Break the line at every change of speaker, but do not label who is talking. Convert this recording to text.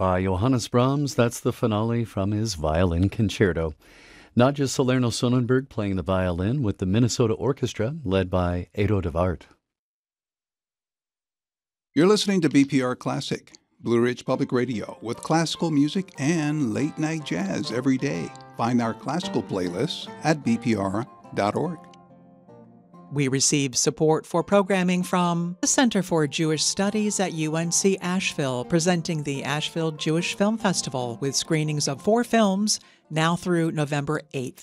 by Johannes Brahms. That's the finale from his violin concerto. Nadja Salerno-Sonnenberg playing the violin with the Minnesota Orchestra, led by Edo de Waard.
You're listening to BPR Classic, Blue Ridge Public Radio, with classical music and late-night jazz every day. Find our classical playlists at bpr.org.
We receive support for programming from the Center for Jewish Studies at UNC Asheville, presenting the Asheville Jewish Film Festival with screenings of 4 films now through November 8th.